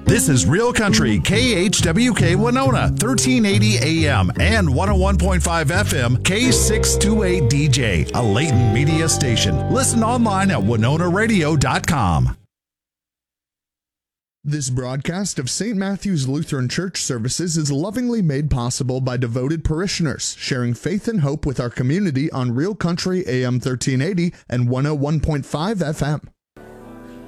This is Real Country, KHWK Winona, 1380 AM and 101.5 FM, K628DJ, a Layton media station. Listen online at WinonaRadio.com. This broadcast of St. Matthew's Lutheran Church services is lovingly made possible by devoted parishioners, sharing faith and hope with our community on Real Country AM 1380 and 101.5 FM.